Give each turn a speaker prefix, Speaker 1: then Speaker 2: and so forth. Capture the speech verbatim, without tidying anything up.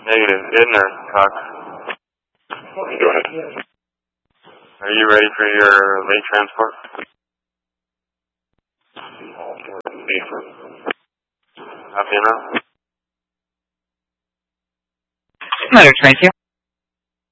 Speaker 1: Negative. Idner, Cox.
Speaker 2: Go ahead.
Speaker 1: Are you ready for your late transport? Copy enough?
Speaker 3: Motor twenty-two.